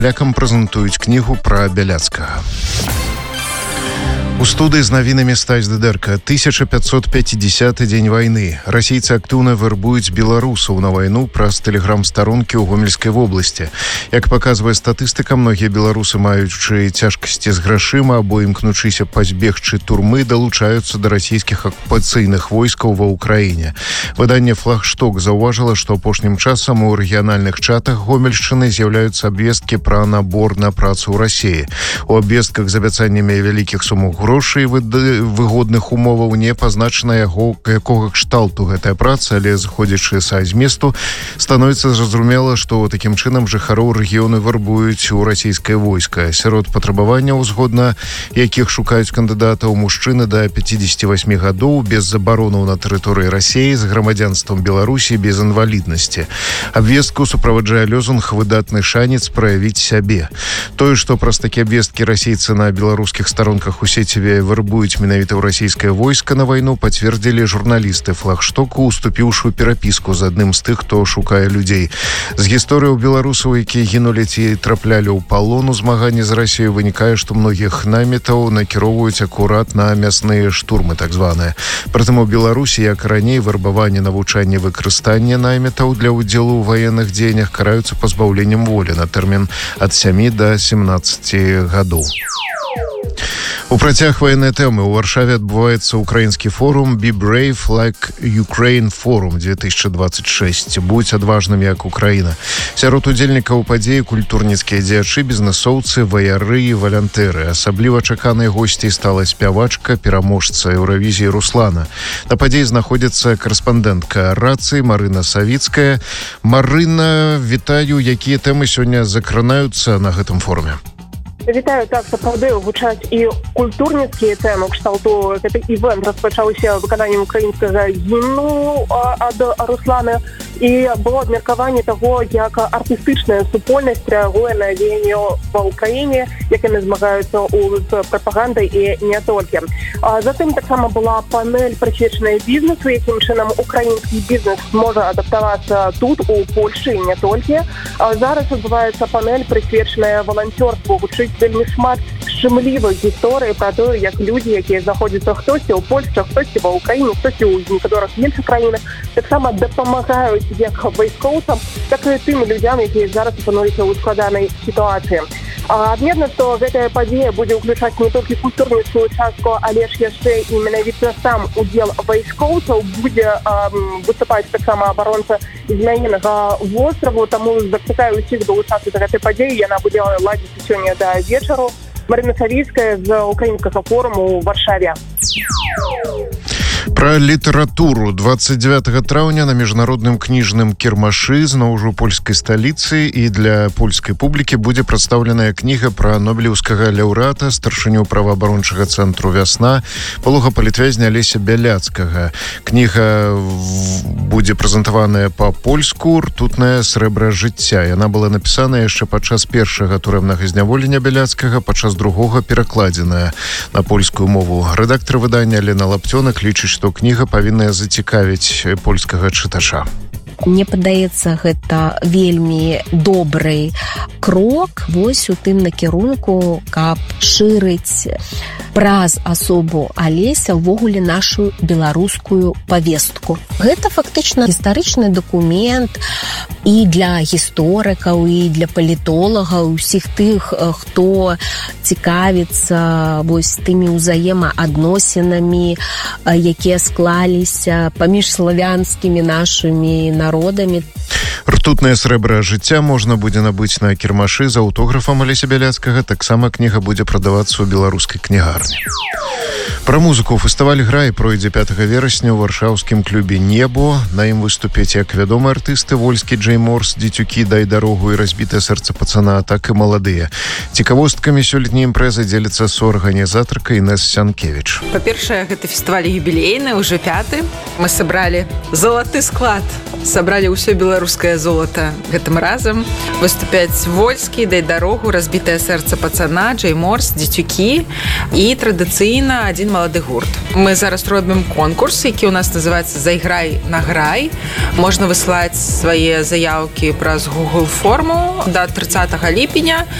Лякам прэзентуюць кнігу пра Бяляцкага. У студыі з навінамі Стась Дыдэрка. 1550 дзень вайны. Расейцы актыўна вярбуюць беларусаў на вайну праз тэлеграм-старонкі ў Гомельскай вобласці. Як паказвае статыстыка, многія беларусы, маючы цяжкасці з грашыма або імкнучыся пазбегчы турмы, далучаюцца да расійскіх акупацыйных войскаў ва ўкраіне. Выданне «Флагшток» заўважыла, што апошнім часам у рэгіянальных чатах Гомельшчыны з'яўляюцца абвесткі пра набор на працу ў Расіі. У абвестках з абяцаннямі вялікіх сумаў грошай выгодных умоваў не пазначана якога кшталту гэтая праца, але зыходзячы са зместу, становіцца зразумела, што такім чынам жыхароў рэгіёну вярбуюць у расійскае войска. Сярод патрабаванняў, згодна якіх шукаюць кандыдатаў, мужчыны да 58 гадоў, без забаронаў на тэрыторыі Расіі, з грамадзянствам Беларусі, без інваліднасці. Абвестку суправаджае лёзунг «Выдатны шанец праявіць сябе». Тое, што праз такі абвесткі расейцы на беларускіх старонках у сеці вярбуюць менавіта ў расійскае войска на вайну, пацвердзілі журналісты «Флагштоку», уступіўшы ў перапіску з адным з тых, хто шукае людзей. З гісторыяў беларусаў, якія гінулі ці траплялі ў палон у змаганні з Расіяй, вынікае, што многіх намітаў накіроўваюць акурат на мясныя штурмы, так званыя. Прытым у Беларусі, як раней, вярбаванне, навучанне, выкарыстанне намітаў для ўдзелу ў ваенных дзеяннях караюцца пазбаўленнем волі на тэрмін ад 7 да 17 гадоў. У працяг ваеннай тэмы ў Варшаве адбываецца украінскі форум «Be Brave Like Ukraine Forum 2026». Будь адважным, як Украіна. Сярод удзельнікаў падзеі культурніцкія дзеячы, бізнесоўцы, ваяры і валянтэры. Асабліва чаканай госцей стала спявачка, пераможца Еўравізіі Руслана. На падзеі знаходзіцца карэспандэнтка рацыі Марына Савіцкая. Марына, вітаю, якія тэмы сёння закранаюцца на гэтым форуме? Вітаю, так, сапраўды гучаць і культурніцкія тэмы, кшталту гэты івэнт распачаўся выкананнем украінскага гімну ад Руслана, і было абмеркаванне таго, як артыстычная супольнасць рэагуе на дзеянні ва ўкраіне, як яны змагаюцца з прапагандай і не толькі. Затым таксама была панель, прысвечаная бізнесу, якім чынам украінскі бізнес можа адаптавацца тут, у Польшчы, і не толькі. Зараз адбываецца панель, прысвечаная валанцёрству. Гучыць вельмі шмат шчымлівых гісторый пра тое, як людзі, якія знаходзяцца хтосьці ў Польшчы, хтосьці ва ўкраіне, хтосьці ў некаторых іншых краінах, таксама дапамагаюць як вайскоўцам, так і тым людзям, якія зараз апынуліся ў складанай сітуацыі. Адметна, што гэтая падзея будзе ўключаць не толькі культурніцкую частку, але ж яшчэ і менавіта сам удзел вайскоўцаў. Будзе выступаць таксама абаронца змяенага востраву, таму заклікаю ўсіх далучацца да гэтай падзеі. Яна будзе ладзіцца сёння да вечару. Марына Савіцкая з украінскага форуму ў Варшаве. Пра літаратуру. 29 траўня на міжнародным кніжным кірмашы зноў ужо польскай сталіцы і для польскай публікі будзе прадстаўленая кніга пра нобелеўскага лаўрэата, старшыню праваабарончага цэнтру «Вясна», палога палітвязня Алеся Бяляцкага. Кніга будзе прэзентаваная па-польску «Ртутнае срэбра жыцця». Яна была напісана яшчэ падчас першага турэмнага зняволення Бяляцкага, падчас другога перакладзеная на польскую мову. Рэдактар выдання Лена Лаптёнак лічыць, што кніга павінна зацікавіць польскага чытача. Мне падаецца, гэта вельмі добры крок вось у тым накірунку, каб шырыць праз асобу Алеся ўвогуле нашу беларускую павестку. Гэта фактычна гістарычны дакумент і для гісторыкаў, і для палітолагаў, усіх тых, хто цікавіцца вось тымі ўзаемаадносінамі, якія склаліся паміж славянскімі нашымі народамі. «Ртутнае срэбра жыцця» можна будзе набыць на кірмашы з аўтографам Алеся Бяляцкага. Таксама кніга будзе прадавацца ў беларускай кнігарні. Пра музыку. Фестываль «Грай» пройдзе 5 верасня ў варшаўскім клубе «Небо». На ім выступяць як вядомыя артысты Вольскі, Джей Морс, Дзецюкі, Дай дарогу і Разбітае сэрца пацана, так і маладыя. Цікавосткамі сёлетняй імпрэзы дзеліцца суарганізатарка Інэс Сянкевіч. Па-першае, гэты фестываль юбілейны, уже 5. Мы сабралі залаты склад, сабралі ўсё беларускае беларускае золата гэтым разам. Выступяць Вольскі, Дай дарогу, Разбітае сэрца пацана, Джей Морс, Дзецюкі і традыцыйна адзін малады гурт. Мы зараз робім конкурс, які у нас называецца «Зайграй, награй». Можна выслаць свае заяўкі праз Google форму да 30 ліпеня.